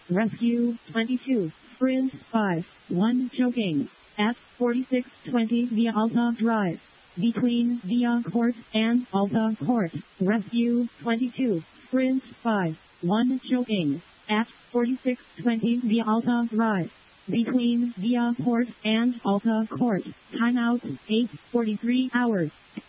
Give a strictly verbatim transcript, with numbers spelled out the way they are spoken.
Rescue twenty-two, Sprint five, one choking. At forty-six twenty via Alta Drive. Between Via Court and Alta Court. Rescue twenty-two, Sprint five, one choking. At forty-six twenty via Alta Drive. Between Via Court and Alta Court. Timeout eight forty-three hours.